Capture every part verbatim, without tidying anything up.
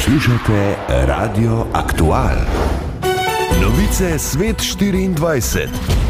Poslušate Radio Aktual. Novice Svet štiriindvajset.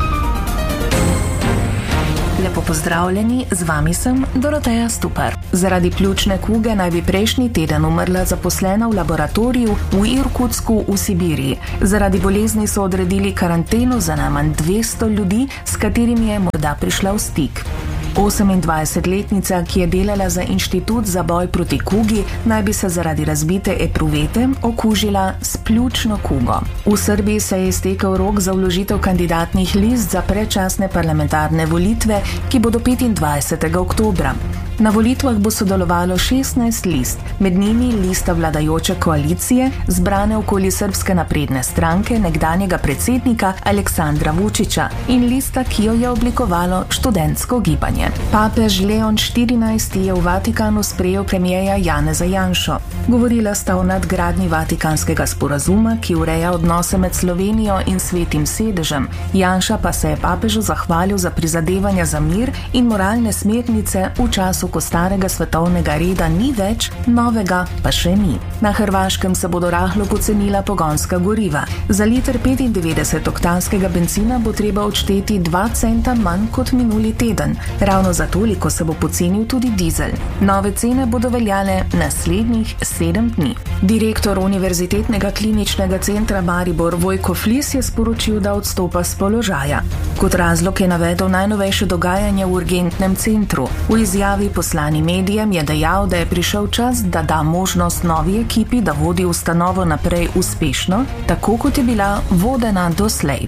Lepo pozdravljeni, z vami sem Doroteja Stupar. Zaradi pljučne kuge naj bi prejšnji teden umrla zaposlena v laboratoriju v Irkutsku v Sibiriji. Zaradi bolezni so odredili karanteno za najmanj dvesto ljudi, s katerimi je morda prišla v stik. osemindvajsetletnica, ki je delala za Inštitut za boj proti kugi, naj bi se zaradi razbite epruvete okužila s pljučno kugo. V Srbiji se je iztekel rok za vložitev kandidatnih list za predčasne parlamentarne volitve, ki bodo petindvajsetega oktobra. Na volitvah bo sodelovalo šestnajst list, med njimi lista vladajoče koalicije, zbrane okoli Srbske napredne stranke nekdanjega predsednika Aleksandra Vučića, in lista, ki jo je oblikovalo študentsko gibanje. Papež Leon štirinajsti je v Vatikanu sprejel premierja Janeza Janšo. Govorila sta o nadgradnji Vatikanskega sporazuma, ki ureja odnose med Slovenijo in Svetim sedežem. Janša pa se je papežu zahvalil za prizadevanja za mir in moralne smernice v času, ko starega svetovnega reda ni več, novega pa še ni. Na Hrvaškem se bodo rahlo pocenila pogonska goriva. Za liter petindevetdesetoktanskega bencina bo treba odšteti dva centa manj kot minuli teden. Ravno za toliko se bo pocenil tudi dizel. Nove cene bodo veljale naslednjih sedem dni. Direktor Univerzitetnega kliničnega centra Maribor Vojko Flis je sporočil, da odstopa s položaja. Kot razlog je navedel najnovejše dogajanje v urgentnem centru. V izjavi poslani medijem je dejal, da je prišel čas, da da možnost novi ekipi, da vodi ustanovo naprej uspešno, tako kot je bila vodena doslej.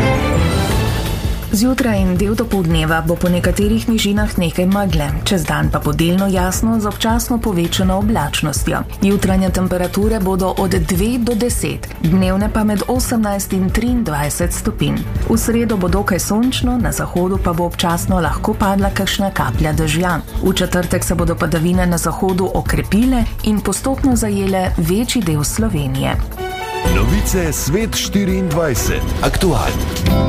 Zjutraj in del dopoldneva bo po nekaterih nižinah nekaj megle, čez dan pa bo delno jasno z občasno povečano oblačnostjo. Jutranje temperature bodo od dve do deset, dnevne pa med osemnajst in triindvajset stopinj. V sredo bo dokaj sončno, na zahodu pa bo občasno lahko padla kakšna kaplja dežja. V četrtek se bodo padavine na zahodu okrepile in postopno zajele večji del Slovenije. Novice Svet štiriindvajset. Aktual.